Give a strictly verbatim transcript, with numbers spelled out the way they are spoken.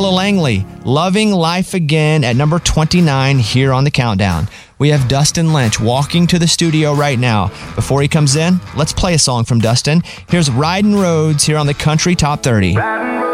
Paula Langley, Loving Life Again at number twenty-nine here on the countdown. We have Dustin Lynch walking to the studio right now. Before he comes in, let's play a song from Dustin. Here's Riding Roads here on the Country Top thirty. Riding